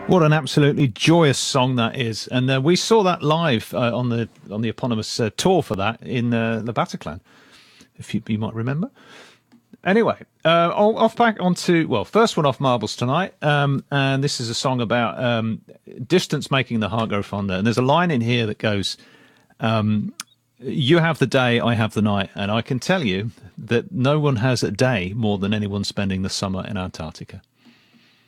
What an absolutely joyous song that is, and we saw that live on the eponymous tour for that in the Bataclan, if you might remember. Anyway, off back onto first one off Marbles tonight, and this is a song about distance making the heart grow fonder. And there's a line in here that goes, "You have the day, I have the night," and I can tell you that no one has a day more than anyone spending the summer in Antarctica.